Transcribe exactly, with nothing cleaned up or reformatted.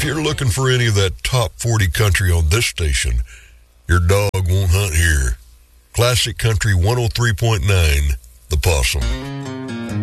you're looking for any of that top forty country on this station, your dog won't hunt here. Classic Country one oh three point nine, The Possum.